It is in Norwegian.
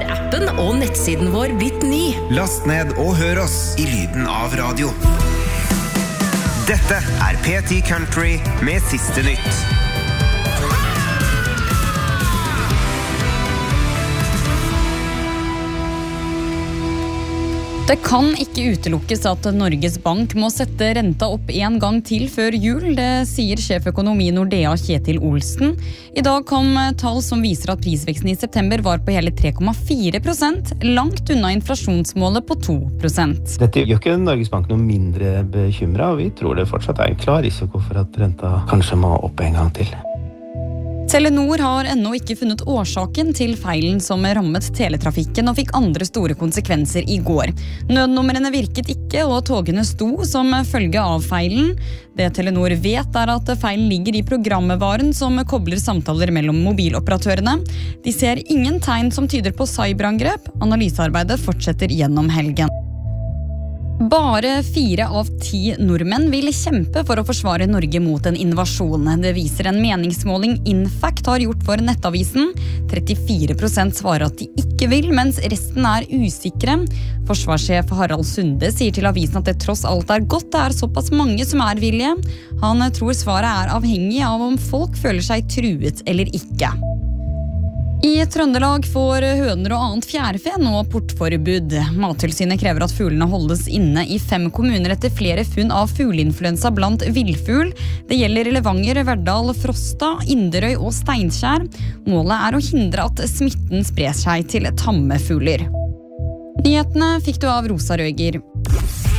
har appen og nettsiden vår blitt ny. Last ned og hør oss i lyden av radio. Dette er P10 Country med siste nytt. Det kan ikke utelukkes at Norges Bank må sette renta opp en gang til før jul. Det sier sjeføkonom i Nordea Kjetil Olsen. I dag kom tall som viser at prisveksten i september var på hele 3,4%, langt unna inflasjonsmålet på 2%. Dette gjør ikke Norges Bank noe mindre bekymret, og vi tror det fortsatt er en klar risiko for at renta kanskje må opp en gang til. Telenor har ennå ikke funnet årsaken til feilen som rammet teletrafikken og fikk andre store konsekvenser i går. Nødnumrene virket ikke, og togene sto som følge av feilen. Det Telenor vet er at feilen ligger i programvaren som kobler samtaler mellom mobiloperatørene. De ser ingen tegn som tyder på cyberangrep. Analysearbeidet fortsetter gjennom helgen. Bare 4 av 10 nordmenn vil kjempe for å forsvare Norge mot en invasjon. Det viser en meningsmåling Infact har gjort for Nettavisen. 34% svarer at de ikke vil, mens resten er usikre. Forsvarssjef Harald Sunde sier til avisen at det tross alt er godt det er såpass mange som er villige. Han tror svaret er avhengig av om folk føler seg truet eller ikke. I Trøndelag får høner og annet fjærfe nå portforbud. Mattilsynet krever at fuglene holdes inne i 5 kommuner etter flere funn av fugleinfluensa blant villfugl. Det gjelder Levanger, Verdal, Frosta, Inderøy og Steinkjer. Målet er å hindre at smitten sprer seg til tamme fugler. Nyhetene fikk du av Rosa Røger.